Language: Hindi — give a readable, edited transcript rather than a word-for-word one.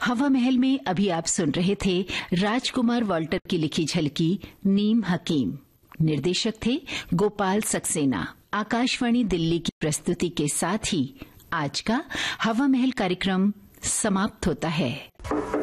हवा महल में अभी आप सुन रहे थे राजकुमार वाल्टर की लिखी झलकी नीम हकीम। निर्देशक थे गोपाल सक्सेना। आकाशवाणी दिल्ली की प्रस्तुति के साथ ही आज का हवा महल कार्यक्रम समाप्त होता है।